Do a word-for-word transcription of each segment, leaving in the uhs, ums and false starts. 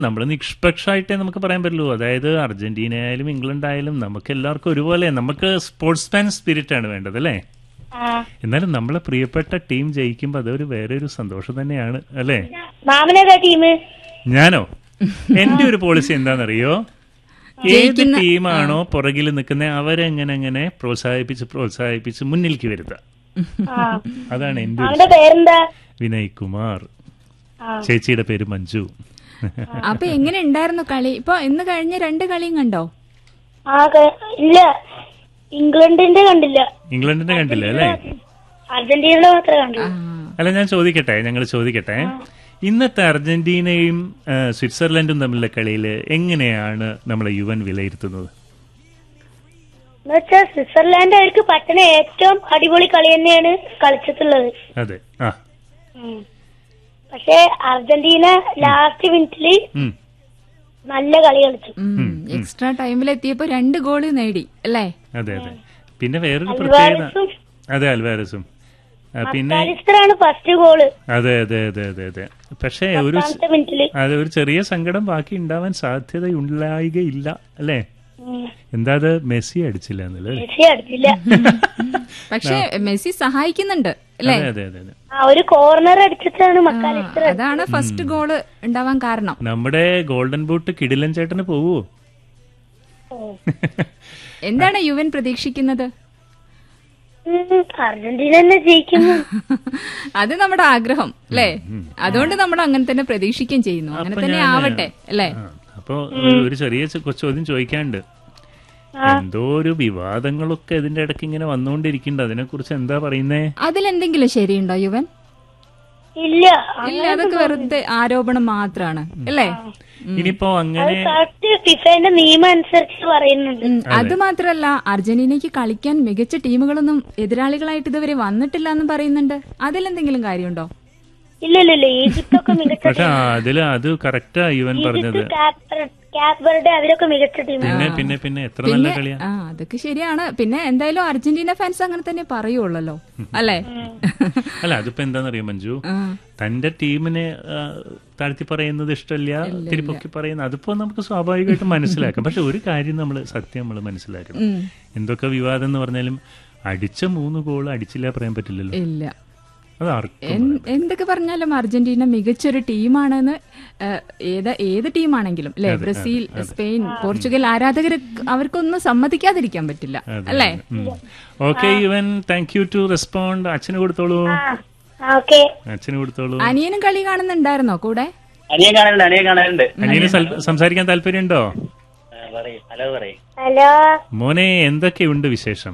നമ്മൾ നിഷ്പക്ഷമായിട്ടേ നമുക്ക് പറയാൻ പറ്റുള്ളൂ. അതായത് അർജന്റീന ആയാലും ഇംഗ്ലണ്ട് ആയാലും നമുക്ക് എല്ലാവർക്കും ഒരുപോലെ, നമുക്ക് സ്പോർട്സ്മാൻ സ്പിരിറ്റ് ആണ് വേണ്ടത് അല്ലേ? എന്നാലും നമ്മളെ പ്രിയപ്പെട്ട ടീം ജയിക്കുമ്പോ അതൊരു വേറെ ഒരു സന്തോഷം തന്നെയാണ് അല്ലേ? ഞാനോ, എന്റെ ഒരു പോളിസി എന്താണെന്നറിയോ, ഏത് ടീമാണോ പുറകിൽ നിൽക്കുന്നത് അവരെങ്ങനെ അങ്ങനെ പ്രോത്സാഹിപ്പിച്ച് പ്രോത്സാഹിപ്പിച്ച് മുന്നിലേക്ക് വരുത്തുക. അതാണ് എന്റെ വിനയ് കുമാർ. ചേച്ചിയുടെ പേര് മഞ്ജു. അപ്പൊ എങ്ങനെ ഉണ്ടായിരുന്നു കളി? ഇപ്പൊ ഇന്ന് കഴിഞ്ഞ രണ്ട് കളിയും കണ്ടോ? ഇല്ല, ഇംഗ്ലണ്ടിന്റെ കണ്ടില്ല. ഇംഗ്ലണ്ടിന്റെ കണ്ടില്ല അല്ലേ? അർജന്റീനയുടെ മാത്രമേ കണ്ടില്ല. അല്ല, ഞാൻ ചോദിക്കട്ടെ, ഞങ്ങൾ ചോദിക്കട്ടെ, ഇന്നത്തെ അർജന്റീനയും സ്വിറ്റ്സർലൻഡും തമ്മിലുള്ള കളിയിൽ എങ്ങനെയാണ് നമ്മളെ യുവൻ വിലയിരുത്തുന്നത്? എന്നുവെച്ചാൽ സ്വിറ്റ്സർലാൻഡ് അവർക്ക് പറ്റുന്ന ഏറ്റവും അടിപൊളി കളി തന്നെയാണ് കളിച്ചിട്ടുള്ളത്. അതെ. ആ പക്ഷെ അർജന്റീന ലാസ്റ്റ് മിനിറ്റില് നല്ല കളി കളിച്ചു. എക്സ്ട്രാ ടൈമിലെത്തിയപ്പോ രണ്ട് ഗോള് നേടി അല്ലേ? അതെ അതെ. പിന്നെ വേറൊരു പ്രത്യേകത, അതെ, അൽവാരസും പിന്നെ ഫസ്റ്റ് ഗോള്. അതെ അതെ അതെ അതെ അതെ. പക്ഷെ ഒരു അതെ ഒരു ചെറിയ സങ്കടം ബാക്കി ഉണ്ടാവാൻ സാധ്യതയുണ്ടായികയില്ല അല്ലേ? എന്താ അത്, മെസ്സി അടിച്ചില്ല എന്നല്ലേ? മെസ്സി അടിച്ചില്ല. പക്ഷെ മെസ്സി സഹായിക്കുന്നുണ്ട് അല്ലേ? അതെ അതെ അതെ. ഒരു കോർണർ അടിച്ചിട്ടാണ് മക്കാലിസ്റ്റർ. അതാണ് ഫസ്റ്റ് ഗോള് ഉണ്ടാവാൻ കാരണം. നമ്മുടെ ഗോൾഡൻ ബൂട്ട് കിടിലൻ ചേട്ടന് പോവോ? എന്താണ് യുവൻ പ്രതീക്ഷിക്കുന്നത്? അർജന്റീന തന്നെ ജയിക്കുന്നു. അത് നമ്മുടെ ആഗ്രഹം അല്ലേ? അതുകൊണ്ട് നമ്മൾ അങ്ങനെ തന്നെ പ്രതീക്ഷിക്കുകയും ചെയ്യുന്നു. അങ്ങനെ തന്നെ ആവട്ടെ അല്ലേ? അപ്പൊ ഒരു ചെറിയ ചോദ്യം ചോദിക്കാണ്ട്, എന്തോ ഒരു വിവാദങ്ങളൊക്കെ ഇതിന്റെ ഇടയ്ക്ക് ഇങ്ങനെ വന്നുകൊണ്ടിരിക്കുന്നുണ്ട്, അതിനെ കുറിച്ച് എന്താ പറയുന്നേ? അതിലെന്തെങ്കിലും ശരിയുണ്ടോ യുവൻ? ഇല്ല, ഇല്ല, അതൊക്കെ വെറുതെ ആരോപണം മാത്രമാണ് അല്ലേ? ഇനിയിപ്പോ അങ്ങനെ ഫിഫയുടെ നിയമം അനുസരിച്ച് പറയുന്നുണ്ട്. അത് മാത്രല്ല, അർജന്റീനയ്ക്ക് കളിക്കാൻ മികച്ച ടീമുകളൊന്നും എതിരാളികളായിട്ട് ഇതുവരെ വന്നിട്ടില്ല എന്ന് പറയുന്നുണ്ട്. അതിലെന്തെങ്കിലും കാര്യമുണ്ടോ? ഇല്ല ഇല്ല ഇല്ല, ഈജിപ്ത് ഒക്കെ മികച്ച. പക്ഷെ അതില് അത് കറക്റ്റാ ഇവൻ പറഞ്ഞത്. അവരൊക്കെ മികച്ച ടീം. പിന്നെ പിന്നെ പിന്നെ എത്ര നല്ല കളിയാ. ആ, അതൊക്കെ ശരിയാണ്. പിന്നെ എന്തായാലും അർജന്റീന ഫാൻസ് അങ്ങനെ തന്നെ പറയുള്ളല്ലോ അല്ലേ? അല്ല, അതിപ്പോ എന്താന്നറിയോ മഞ്ജു, തന്റെ ടീമിനെ താഴ്ത്തി പറയുന്നത് ഇഷ്ടമില്ല, തിരുപ്പൊക്കി പറയുന്നത്, അതിപ്പോ നമുക്ക് സ്വാഭാവികമായിട്ട് മനസ്സിലാക്കാം. പക്ഷെ ഒരു കാര്യം നമ്മൾ സത്യം നമ്മൾ മനസ്സിലാക്കണം, എന്തൊക്കെ വിവാദം എന്ന് പറഞ്ഞാലും അടിച്ച മൂന്ന് ഗോൾ അടിച്ചില്ല പറയാൻ പറ്റില്ലല്ലോ. ഇല്ല, എന്തൊക്കെ പറഞ്ഞാലും അർജന്റീന മികച്ചൊരു ടീമാണെന്ന് ഏത് ഏത് ടീമാണെങ്കിലും അല്ലെ, ബ്രസീൽ, സ്പെയിൻ, പോർച്ചുഗൽ ആരാധകർ അവർക്കൊന്നും സമ്മതിക്കാതിരിക്കാൻ പറ്റില്ല അല്ലേ? ഓക്കെ ഇവൻ, താങ്ക് യു ടു റെസ്പോണ്ട്. അച്ഛന് കൊടുത്തോളൂ, അച്ഛന് കൊടുത്തോളൂ. അനിയനും കളി കാണുന്നുണ്ടായിരുന്നോ കൂടെ? അനിയന് സംസാരിക്കാൻ താല്പര്യമുണ്ടോ? ഹലോ മോനെ, എന്തൊക്കെയുണ്ട് വിശേഷം?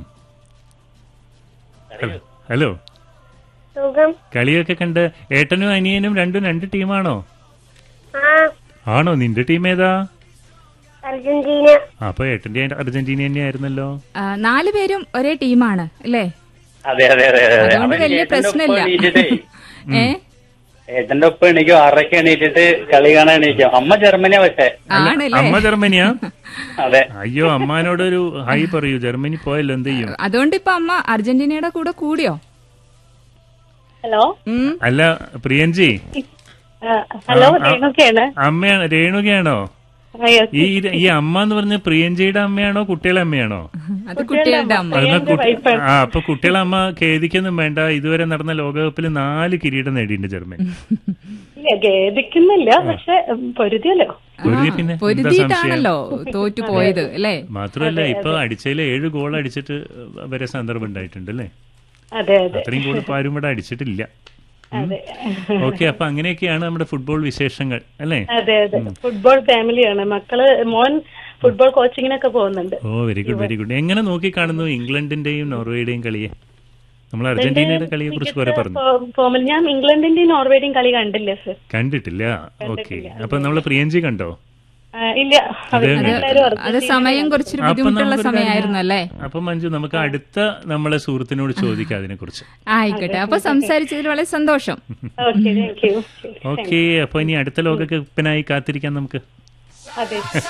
ഹലോ, കളിയൊക്കെ കണ്ട്. ഏട്ടനും അനിയനും രണ്ടും രണ്ട് ടീമാണോ? ആണോ? നിന്റെ ടീം ഏതാ? അർജന്റീന. അപ്പൊ ഏട്ടന്റെ അർജന്റീന തന്നെയായിരുന്നല്ലോ. നാലു പേരും ഒരേ ടീമാണ് അല്ലേ? അതുകൊണ്ട് വലിയ പ്രശ്നമില്ല. ഏ ഏട്ടന്റെ ഒപ്പം എണീക്കും, ആറരയ്ക്ക് എണീറ്റിട്ട് കളി കാണാൻ എണീക്കും. അമ്മ ജർമ്മനിയാ. പക്ഷേ അമ്മ ജർമ്മനിയാ? അതെ. അയ്യോ, അമ്മാനോടൊരു ഹൈ പറയൂ. ജർമ്മനി പോയല്ലോ, എന്ത് ചെയ്യും? അതുകൊണ്ട് ഇപ്പൊ അമ്മ അർജന്റീനയുടെ കൂടെ കൂടിയോ? ഹലോ, അല്ല പ്രിയൻജി, ഹലോ, രേണുകയാണ്. അമ്മയാണ്? രേണുകയാണോ? ഈ ഈ അമ്മ എന്ന് പറഞ്ഞ പ്രിയൻജിയുടെ അമ്മയാണോ കുട്ടികളെ അമ്മയാണോ? അത് കുട്ടികളുടെ അമ്മ. ആ, അപ്പൊ കുട്ടികളെ അമ്മ ഖേദിക്കൊന്നും വേണ്ട. ഇതുവരെ നടന്ന ലോകകപ്പിൽ നാല് കിരീടം നേടിയിട്ടുണ്ട് ജർമ്മനി. ഖേദിക്കുന്നില്ല, പക്ഷെ പൊരുതിയല്ലോ. പിന്നെ പൊരുതിയിട്ടാണല്ലോ തോറ്റു പോയത് അല്ലേ? മാത്രമല്ല, ഇപ്പൊ അടിച്ചതിൽ ഏഴ് ഗോൾ അടിച്ചിട്ട് വരെ സന്ദർഭം ഉണ്ടായിട്ടുണ്ട് അല്ലേ? അത്രയും ഗോൾ ഇപ്പൊ ആരും ഇവിടെ അടിച്ചിട്ടില്ല. ഓക്കെ, അപ്പൊ അങ്ങനെയൊക്കെയാണ് നമ്മുടെ ഫുട്ബോൾ വിശേഷങ്ങൾ അല്ലേ? അതെ അതെ, ഫുട്ബോൾ ഫാമിലിയാണ്. മക്കള് മോൻ ഫുട്ബോൾ കോച്ചിങ്ങിനൊക്കെ പോകുന്നുണ്ട്. ഓ, വെരി ഗുഡ് വെരി ഗുഡ്. എങ്ങനെ നോക്കി കാണുന്നു ഇംഗ്ലണ്ടിന്റെയും നോർവേയുടെയും കളിയെ? നമ്മൾ അർജന്റീനയുടെ കളിയെ കുറിച്ച് കുറെ പറഞ്ഞു. ഞാൻ ഇംഗ്ലണ്ടിന്റെയും നോർവേയുടെയും കളി കണ്ടില്ല സർ. കണ്ടിട്ടില്ല? ഓക്കെ, അപ്പൊ നമ്മള് പ്രിയൻജി കണ്ടോ? ഇല്ല, അത് സമയം കുറച്ചൊരു ബുദ്ധിമുട്ടുള്ള സമയമായിരുന്നു അല്ലേ? അപ്പൊ മഞ്ജു, നമുക്ക് അടുത്ത നമ്മളെ സുഹൃത്തിനോട് ചോദിക്കാം അതിനെ കുറിച്ച്. ആയിക്കോട്ടെ, അപ്പൊ സംസാരിച്ചതിൽ വളരെ സന്തോഷം. ഓക്കെ, അപ്പൊ ഇനി അടുത്ത ലോകകപ്പിനായി കാത്തിരിക്കാം നമുക്ക്.